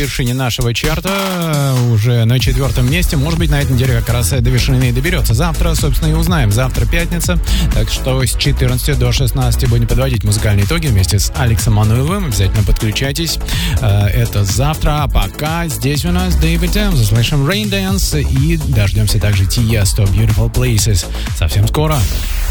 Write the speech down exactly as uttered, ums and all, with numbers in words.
вершине нашего чарта, уже на четвертом месте. Может быть, на этой неделе как раз до вершины и доберется. Завтра, собственно, и узнаем. Завтра пятница, так что с четырнадцати до шестнадцати будем подводить музыкальные итоги вместе с Алексом Мануиловым. Обязательно подключайтесь. Это завтра. А пока здесь у нас Дэвид Тэмс. Слышим Rain Dance и дождемся также Тиесто Beautiful Places совсем скоро.